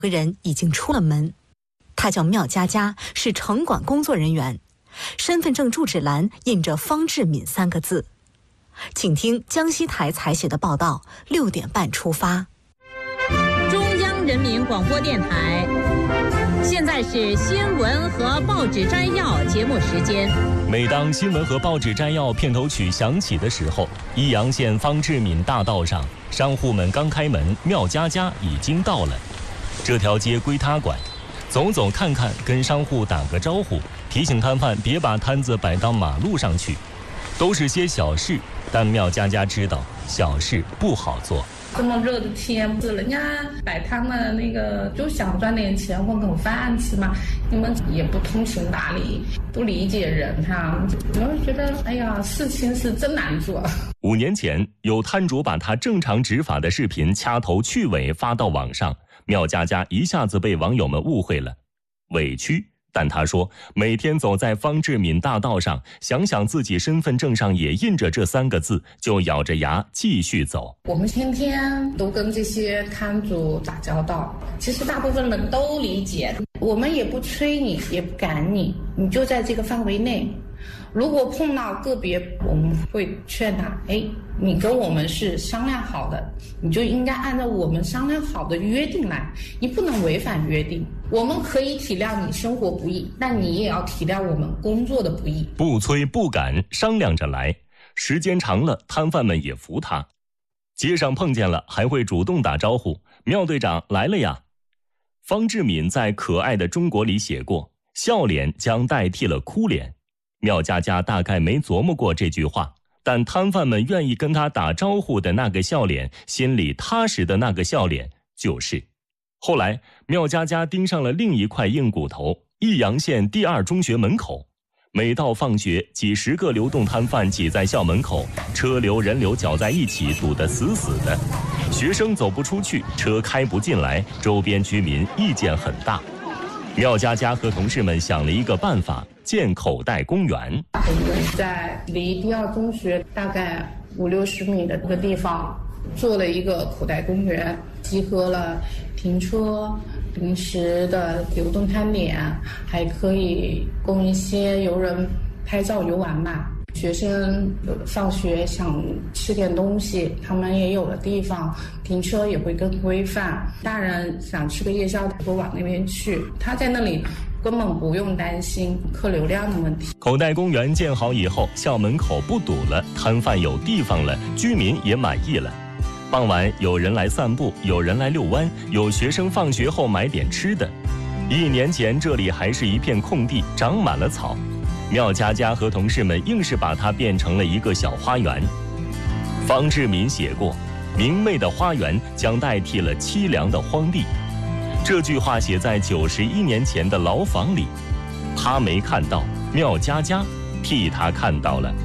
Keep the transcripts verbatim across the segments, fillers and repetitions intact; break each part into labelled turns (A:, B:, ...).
A: 个人已经出了门，他叫缪佳佳，是城管工作人员，身份证住址栏印着方志敏三个字。请听江西台采写的报道，六点半出发。
B: 中央人民广播电台，现在是新闻和报纸摘要节目时间。
C: 每当新闻和报纸摘要片头曲响起的时候，益阳县方志敏大道上，商户们刚开门，缪佳佳已经到了。这条街归他管，走走看看，跟商户打个招呼，提醒摊贩别把摊子摆到马路上去，都是些小事，但缪佳佳知道小事不好做。
D: 这么热的天，不是人家摆摊的那个就想赚点钱混口饭吃嘛，你们也不通情达理，不理解人哈，我就觉得哎呀，事情是真难做。
C: 五年前，有摊主把他正常执法的视频掐头去尾发到网上，缪佳佳一下子被网友们误会了，委屈。但他说，每天走在方志敏大道上，想想自己身份证上也印着这三个字，就咬着牙继续走。
D: 我们天天都跟这些摊主打交道，其实大部分人都理解，我们也不催你，也不赶你，你就在这个范围内。如果碰到个别，我们会劝他，哎，你跟我们是商量好的，你就应该按照我们商量好的约定来，你不能违反约定。我们可以体谅你生活不易，但你也要体谅我们工作的不易。
C: 不催不赶，商量着来，时间长了，摊贩们也服他。街上碰见了，还会主动打招呼，缪队长来了呀。方志敏在《可爱的中国》里写过，笑脸将代替了哭脸。缪佳佳大概没琢磨过这句话，但摊贩们愿意跟他打招呼的那个笑脸，心里踏实的那个笑脸，就是。后来，缪佳佳盯上了另一块硬骨头，益阳县第二中学门口。每到放学，几十个流动摊贩挤在校门口，车流人流搅在一起，堵得死死的。学生走不出去，车开不进来，周边居民意见很大。缪佳佳和同事们想了一个办法，建口袋公园。
D: 我们在离第二中学大概五六十米的这个地方做了一个口袋公园，集合了停车、临时的流动摊点，还可以供一些游人拍照游玩嘛。学生放学想吃点东西，他们也有了地方，停车也会更规范。大人想吃个夜宵都往那边去，他在那里根本不用担心客流量的问题。
C: 口袋公园建好以后，校门口不堵了，摊贩有地方了，居民也满意了。傍晚有人来散步，有人来遛弯，有学生放学后买点吃的。一年前这里还是一片空地，长满了草。缪佳佳和同事们硬是把它变成了一个小花园。方志敏写过，明媚的花园将代替了凄凉的荒地。这句话写在九十一年前的牢房里，他没看到，缪佳佳替他看到了。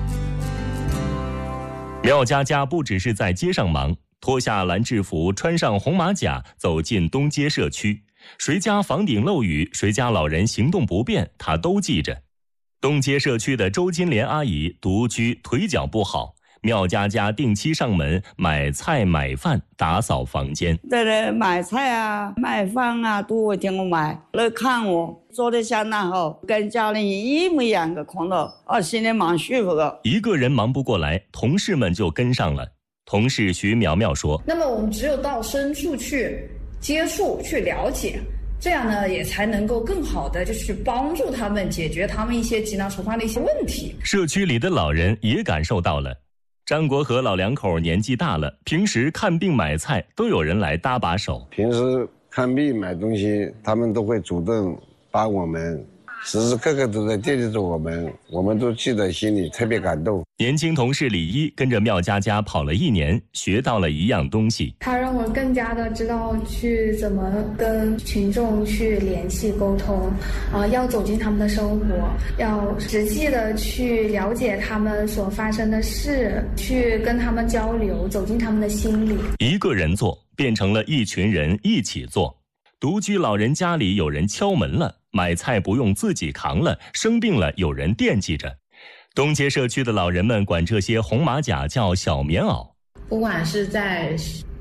C: 缪佳佳不只是在街上忙，脱下蓝制服，穿上红马甲，走进东街社区。谁家房顶漏雨，谁家老人行动不便，他都记着。东街社区的周金莲阿姨独居，腿脚不好，缪佳佳定期上门买菜买饭，打扫房间。
E: 对对，买菜啊买饭啊都会听我买，来看我做的相当好，跟家里一模一样的工作，我心里蛮舒服的。
C: 一个人忙不过来，同事们就跟上了。同事徐苗苗说，
F: 那么我们只有到深处去接触去了解，这样呢也才能够更好的就是帮助他们解决他们一些急难突发的一些问题。
C: 社区里的老人也感受到了，张国和老两口年纪大了，平时看病买菜都有人来搭把手。
G: 平时看病买东西，他们都会主动帮我们，时时刻刻都在惦记着我们，我们都记在心里，特别感动。
C: 年轻同事李一跟着缪佳佳跑了一年，学到了一样东西。
H: 他让我更加的知道去怎么跟群众去联系沟通，啊、呃，要走进他们的生活，要实际的去了解他们所发生的事，去跟他们交流，走进他们的心里。
C: 一个人做变成了一群人一起做。独居老人家里有人敲门了，买菜不用自己扛了，生病了有人惦记着。东街社区的老人们管这些红马甲叫小棉袄。
D: 不管是在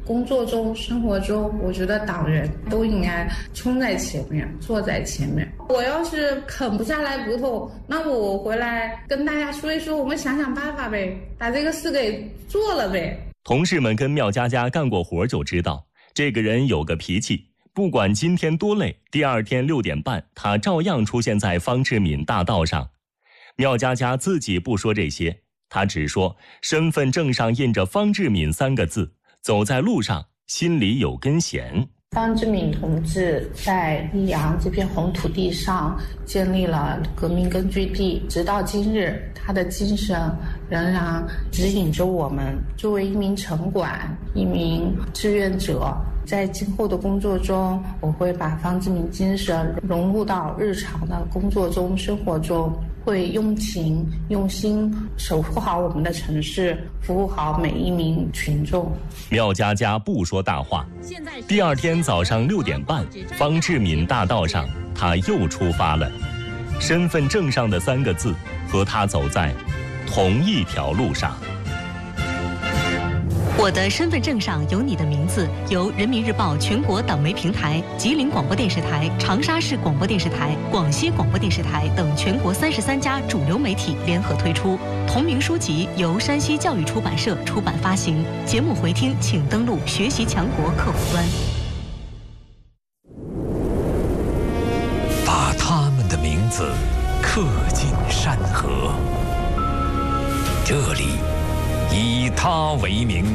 D: 工作中、生活中，我觉得党员都应该冲在前面，坐在前面。我要是啃不下来骨头，那我回来跟大家说一说，我们想想办法呗，把这个事给做了呗。
C: 同事们跟苗佳佳干过活就知道，这个人有个脾气，不管今天多累，第二天六点半，他照样出现在方志敏大道上。苗佳佳自己不说这些，他只说身份证上印着方志敏三个字，走在路上心里有根弦。
D: 方志敏同志在益阳这片红土地上建立了革命根据地，直到今日，他的精神仍然指引着我们。作为一名城管，一名志愿者，在今后的工作中，我会把方志敏精神融入到日常的工作中、生活中，会用情用心守护好我们的城市，服务好每一名群众。
C: 苗佳佳不说大话。第二天早上六点半，方志敏大道上，他又出发了。身份证上的三个字和他走在同一条路上。
A: 我的身份证上有你的名字，由人民日报全国党媒平台、吉林广播电视台、长沙市广播电视台、广西广播电视台等全国三十三家主流媒体联合推出。同名书籍由山西教育出版社出版发行。节目回听请登录学习强国客户端。
I: 把他们的名字刻进山河，这里以他为名。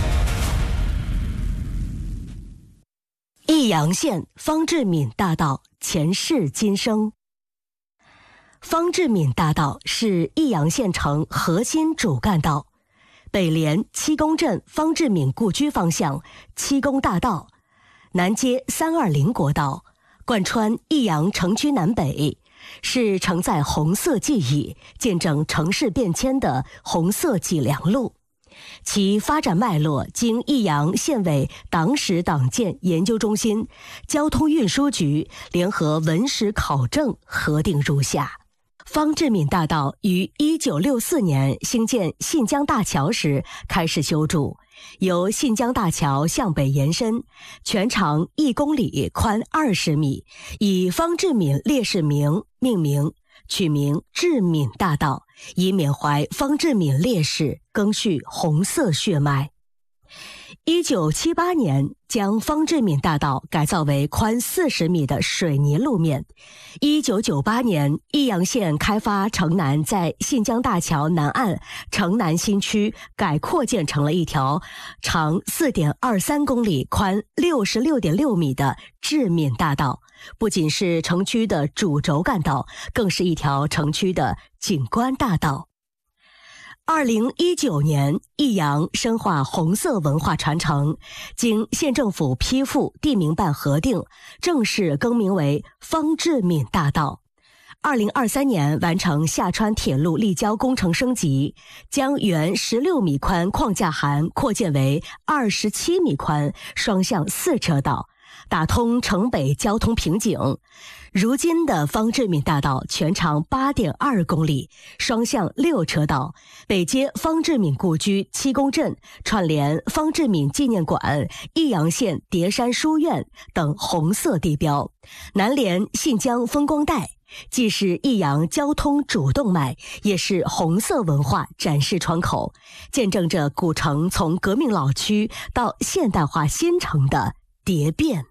J: 益阳县方志敏大道前世今生。方志敏大道是益阳县城核心主干道，北连七公镇方志敏故居方向七公大道，南接三二零国道，贯穿益阳城区南北，是承载红色记忆、见证城市变迁的红色脊梁路。其发展脉络经益阳县委党史党建研究中心、交通运输局联合文史考证核定如下。方志敏大道于一九六四年兴建信江大桥时开始修筑，由信江大桥向北延伸，全长一公里，宽二十米，以方志敏烈士名命名，取名志敏大道，以缅怀方志敏烈士，赓续红色血脉。一九七八年，将方志敏大道改造为宽四十米的水泥路面。一九九八年，益阳县开发城南，在信江大桥南岸城南新区改扩建成了一条长四点二三公里、宽六十六点六米的志敏大道，不仅是城区的主轴干道，更是一条城区的景观大道。二零一九年，益阳深化红色文化传承，经县政府批复、地名办核定，正式更名为方志敏大道。二零二三年完成下川铁路立交工程升级，将原十六米宽框架涵扩建为二十七米宽双向四车道，打通城北交通瓶颈。如今的方志敏大道全长 八点二公里，双向六车道，北接方志敏故居七公镇，串联方志敏纪念馆、益阳县叠山书院等红色地标，南连信江风光带，既是益阳交通主动脉，也是红色文化展示窗口，见证着古城从革命老区到现代化新城的蝶变。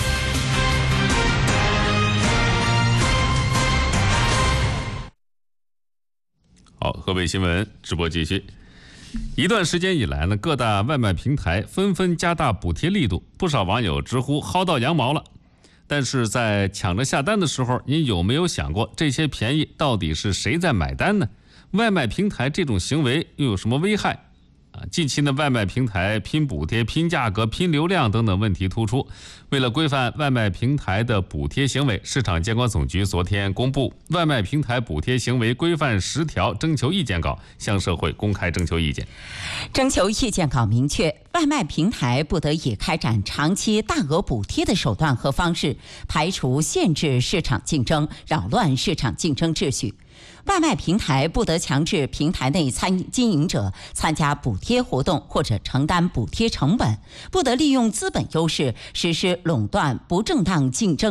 K: 好，河北新闻直播继续。一段时间以来呢，各大外卖平台纷纷加大补贴力度，不少网友直呼薅到羊毛了。但是在抢着下单的时候，您有没有想过这些便宜到底是谁在买单呢？外卖平台这种行为又有什么危害？啊，近期呢，外卖平台拼补贴、拼价格、拼流量等等问题突出。为了规范外卖平台的补贴行为，市场监管总局昨天公布《外卖平台补贴行为规范十条》征求意见稿，向社会公开征求意见。
L: 征求意见稿明确，外卖平台不得以开展长期大额补贴的手段和方式，排除限制市场竞争、扰乱市场竞争秩序。 外卖平台不得强制平台内参经营者参加补贴活动或者承担补贴成本，不得利用资本优势实施垄断不正当竞争。